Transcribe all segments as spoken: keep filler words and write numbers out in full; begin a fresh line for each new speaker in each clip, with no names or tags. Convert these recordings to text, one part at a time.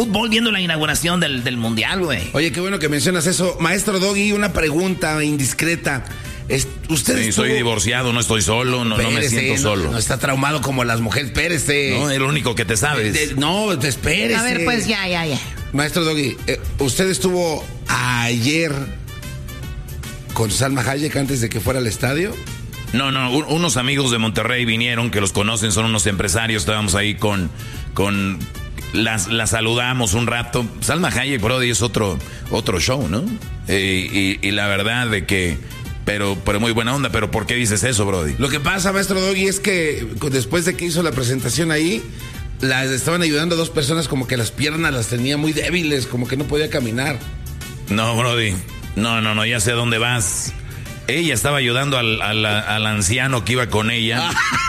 fútbol viendo la inauguración del, del mundial, güey.
Oye, qué bueno que mencionas eso. Maestro Doggy, una pregunta indiscreta. Es, usted
sí,
estuvo...
soy divorciado, no estoy solo, no, no me siento
no,
solo.
No está traumado como las mujeres, espérese.
No, es lo único que te sabes.
De, de, no, espérese.
A ver, pues ya, ya, ya.
Maestro Doggy, eh, usted estuvo ayer con Salma Hayek antes de que fuera al estadio.
No, no, un, unos amigos de Monterrey vinieron, que los conocen, son unos empresarios, estábamos ahí con... con las, las saludamos un rato. Salma Hayek, Brody, es otro, otro show, ¿no? Eh, y, y la verdad de que... Pero, pero muy buena onda, pero ¿por qué dices eso, Brody?
Lo que pasa, Maestro Doggy, es que después de que hizo la presentación ahí, las estaban ayudando a dos personas como que las piernas las tenía muy débiles, como que no podía caminar.
No, Brody, no, no, no, ya sé a dónde vas. Ella estaba ayudando al, al, al anciano que iba con ella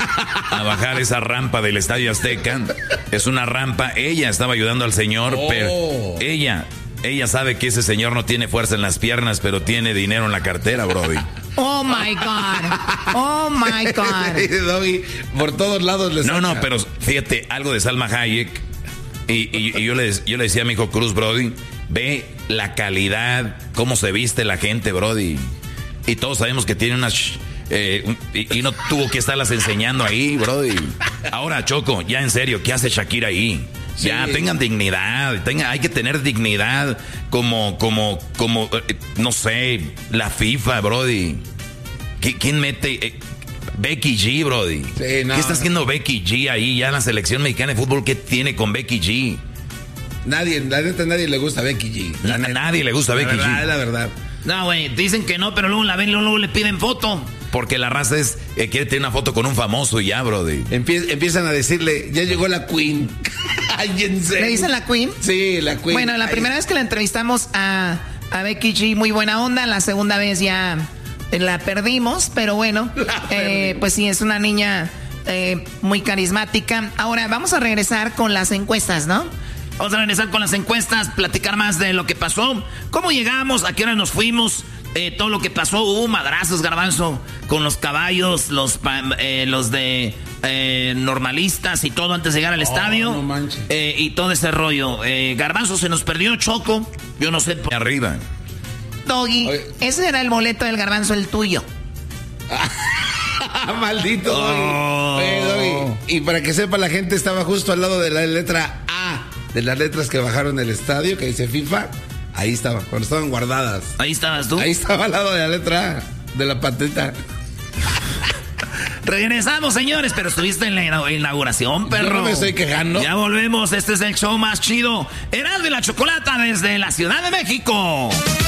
a bajar esa rampa del Estadio Azteca. Es una rampa, ella estaba ayudando al señor,
oh.
pero ella... Ella sabe que ese señor no tiene fuerza en las piernas, pero tiene dinero en la cartera, Brody.
Oh, my God. Oh, my God.
Doggy, por todos lados le saca.
No, no, pero fíjate, algo de Salma Hayek. Y, y, y yo, le, yo le decía a mi hijo Cruz, Brody, ve la calidad, cómo se viste la gente, Brody. Y todos sabemos que tiene unas... Eh, y, y no tuvo que estarlas enseñando ahí, Brody. Ahora, Choco, ya en serio, ¿qué hace Shakira ahí? Sí. Ya, tengan dignidad, tengan, hay que tener dignidad como, como, como, eh, no sé, la FIFA, Brody. ¿Quién mete? Eh, Becky G, Brody. Sí, no, ¿Qué está haciendo no. Becky G ahí ya en la selección mexicana de fútbol? ¿Qué tiene con Becky G?
Nadie, la neta, nadie le gusta a Becky G.
La, nadie le gusta a Becky
la verdad,
G.
Es la verdad.
No, güey, dicen que no, pero luego la ven, luego, luego le piden foto.
Porque la raza es, eh, quiere tener una foto con un famoso y ya, Brody.
Empie- empiezan a decirle, ya llegó la Queen. Ay, en serio.
¿Le dicen la Queen?
Sí, la Queen.
Bueno, la
Ay.
primera vez que la entrevistamos a, a Becky G, muy buena onda. La segunda vez ya la perdimos, pero bueno, eh, pues sí, es una niña eh, muy carismática. Ahora, vamos a regresar con las encuestas, ¿no?
Vamos a regresar con las encuestas, platicar más de lo que pasó. ¿Cómo llegamos? ¿A qué hora nos fuimos? Eh, todo lo que pasó, hubo madrazos, Garbanzo, con los caballos, los, eh, los de eh, normalistas y todo antes de llegar al oh, estadio.
No manches.
Eh, y todo ese rollo. Eh, Garbanzo, se nos perdió Choco. Yo no sé. Por...
Arriba.
Doggy, Oye. ese era el boleto del Garbanzo, el tuyo.
Maldito Doggy.
Oh.
Oye, Doggy. Y para que sepa, la gente estaba justo al lado de la letra A, de las letras que bajaron del estadio, que dice FIFA. Ahí estaba, cuando estaban guardadas.
Ahí estabas tú.
Ahí estaba al lado de la letra A, de la patenta.
Regresamos, señores, pero estuviste en la inauguración, perro.
Yo no me estoy quejando.
Ya volvemos, este es el show más chido. Erasmo y la Chocolata desde la Ciudad de México.